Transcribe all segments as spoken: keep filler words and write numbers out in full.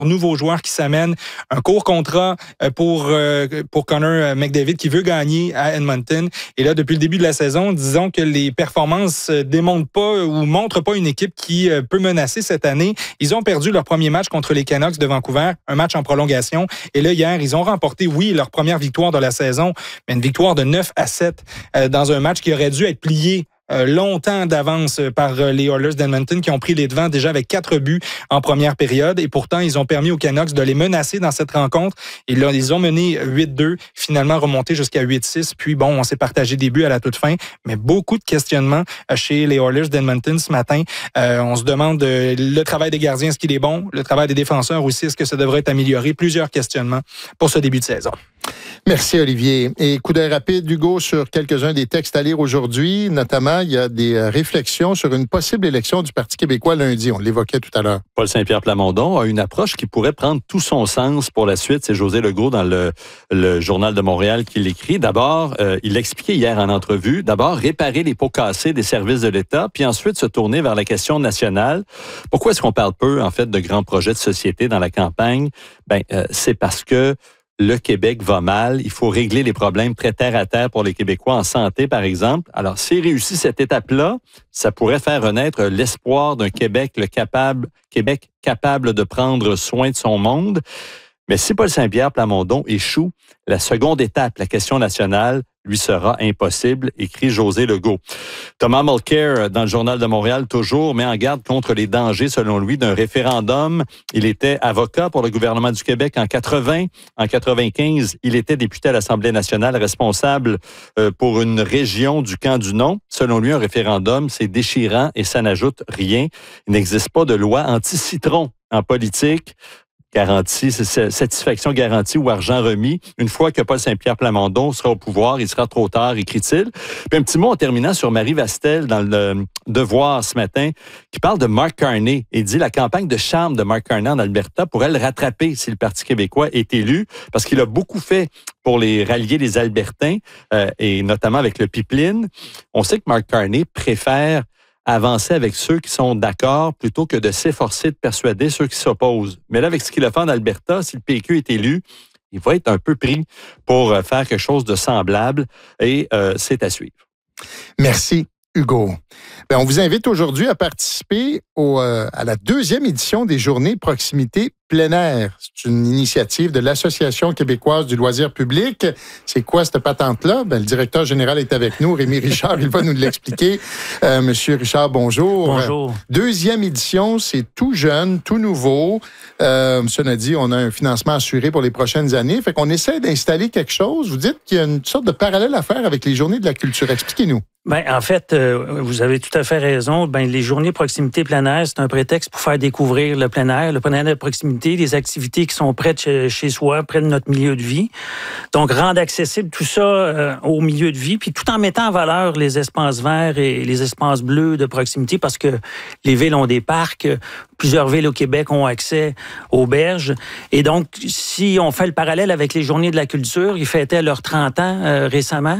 nouveaux joueurs qui s'amènent, un court contrat pour, euh, pour Connor McDavid qui veut gagner à Edmonton. Et là, depuis le début de la saison, disons que les performances démontrent pas ou montrent pas une équipe qui peut menacer cette année. Ils ont perdu leur premier match contre les Canucks de Vancouver, un match en prolongation. Et là, hier, ils ont remporté, oui, leur première victoire de la saison, mais une victoire de neuf à sept euh, dans un match qui aurait dû être plié Euh, longtemps d'avance par euh, les Oilers d'Edmonton qui ont pris les devants déjà avec quatre buts en première période et pourtant ils ont permis aux Canucks de les menacer dans cette rencontre et là ils ont mené huit deux, finalement remonté jusqu'à huit six, puis bon on s'est partagé des buts à la toute fin, mais beaucoup de questionnements chez les Oilers d'Edmonton ce matin. Euh, on se demande euh, le travail des gardiens, est-ce qu'il est bon? Le travail des défenseurs aussi, est-ce que ça devrait être amélioré? Plusieurs questionnements pour ce début de saison. Merci Olivier. Et coup d'œil rapide, Hugo, sur quelques-uns des textes à lire aujourd'hui. Notamment, il y a des réflexions sur une possible élection du Parti québécois lundi. On l'évoquait tout à l'heure. Paul Saint-Pierre Plamondon a une approche qui pourrait prendre tout son sens pour la suite. C'est José Legault dans le, le Journal de Montréal qui l'écrit. D'abord, euh, il l'expliquait hier en entrevue. D'abord, réparer les pots cassés des services de l'État, puis ensuite se tourner vers la question nationale. Pourquoi est-ce qu'on parle peu, en fait, de grands projets de société dans la campagne? Ben, euh, c'est parce que le Québec va mal. Il faut régler les problèmes très terre à terre pour les Québécois en santé, par exemple. Alors, s'il réussit cette étape-là, ça pourrait faire renaître l'espoir d'un Québec, le capable, Québec capable de prendre soin de son monde. Mais si Paul Saint-Pierre Plamondon échoue, la seconde étape, la question nationale, lui sera impossible, écrit José Legault. Thomas Mulcair, dans le Journal de Montréal, toujours, met en garde contre les dangers, selon lui, d'un référendum. Il était avocat pour le gouvernement du Québec en quatre-vingt. En quatre-vingt-quinze, il était député à l'Assemblée nationale, responsable pour une région du camp du non. Selon lui, un référendum, c'est déchirant et ça n'ajoute rien. Il n'existe pas de loi anti-citron en politique. Garantie, c'est satisfaction garantie ou argent remis. Une fois que Paul Saint-Pierre Plamondon sera au pouvoir, il sera trop tard, écrit-il. Puis un petit mot en terminant sur Marie Vastel dans le Devoir ce matin, qui parle de Mark Carney et dit la campagne de charme de Mark Carney en Alberta pourrait le rattraper si le Parti québécois est élu, parce qu'il a beaucoup fait pour les rallier les Albertains, euh, et notamment avec le pipeline. On sait que Mark Carney préfère avancer avec ceux qui sont d'accord plutôt que de s'efforcer de persuader ceux qui s'opposent. Mais là, avec ce qu'il a fait en Alberta, si le P Q est élu, il va être un peu pris pour faire quelque chose de semblable et euh, c'est à suivre. Merci, Hugo. Bien, on vous invite aujourd'hui à participer au, euh, à la deuxième édition des Journées Proximité plein air. C'est une initiative de l'Association québécoise du loisir public. C'est quoi cette patente-là? Ben, le directeur général est avec nous, Rémi Richard, il va nous l'expliquer. Euh, Monsieur Richard, bonjour. Bonjour. Deuxième édition, c'est tout jeune, tout nouveau. Euh, Monsieur Nadi, on a un financement assuré pour les prochaines années. Fait qu'on essaie d'installer quelque chose. Vous dites qu'il y a une sorte de parallèle à faire avec les Journées de la culture. Expliquez-nous. Ben, en fait, euh, vous avez tout à fait raison. Ben, les Journées Proximité plein air, c'est un prétexte pour faire découvrir le plein air, le plein air de proximité, des activités qui sont près de chez, chez soi, près de notre milieu de vie. Donc, rendre accessible tout ça euh, au milieu de vie, puis tout en mettant en valeur les espaces verts et les espaces bleus de proximité, parce que les villes ont des parcs, plusieurs villes au Québec ont accès aux berges. Et donc, si on fait le parallèle avec les Journées de la culture, ils fêtaient leurs trente ans euh, récemment,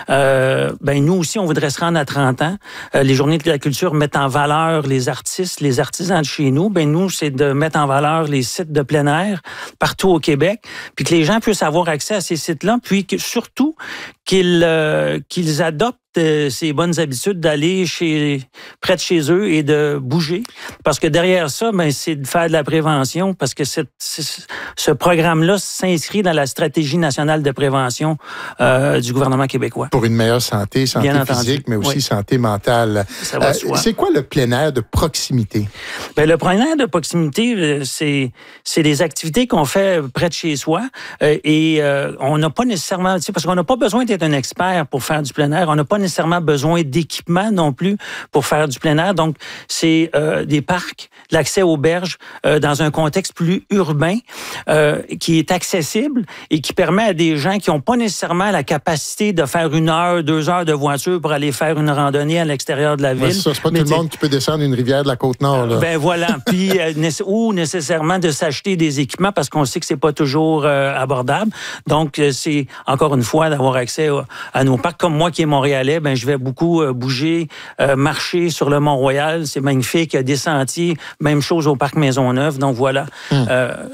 euh, ben nous aussi, on voudrait se rendre à trente ans. Euh, les Journées de la culture mettent en valeur les artistes, les artisans de chez nous. Ben nous, c'est de mettre en valeur les sites de plein air partout au Québec, puis que les gens puissent avoir accès à ces sites-là, puis que, surtout qu'ils euh, qu'ils adoptent ces bonnes habitudes d'aller chez près de chez eux et de bouger. Parce que derrière ça, ben, c'est de faire de la prévention, parce que cette, ce programme-là s'inscrit dans la stratégie nationale de prévention euh, du gouvernement québécois. Pour une meilleure santé, santé Bien physique, entendu. mais aussi Oui. santé mentale. Ça va de soi. Euh, c'est quoi le plein air de proximité? Ben, le plein air de proximité, c'est, c'est des activités qu'on fait près de chez soi euh, et euh, on n'a pas nécessairement, parce qu'on n'a pas besoin d'être un expert pour faire du plein air, on n'a pas nécessairement besoin d'équipement non plus pour faire du plein air. Donc, c'est euh, des parcs, l'accès aux berges euh, dans un contexte plus urbain euh, qui est accessible et qui permet à des gens qui n'ont pas nécessairement la capacité de faire une heure, deux heures de voiture pour aller faire une randonnée à l'extérieur de la ville. Ouais, c'est ça, c'est pas Mais tout le monde qui peut descendre une rivière de la Côte-Nord. Là. Ben voilà. Puis, euh, ou nécessairement de s'acheter des équipements parce qu'on sait que c'est pas toujours euh, abordable. Donc, euh, c'est encore une fois d'avoir accès à, à nos parcs. Comme moi qui est montréalais, ben je vais beaucoup euh, bouger, euh, marcher sur le Mont-Royal. C'est magnifique. Il y a des sentiers. Même chose au parc Maisonneuve. Donc voilà. Hum. Euh,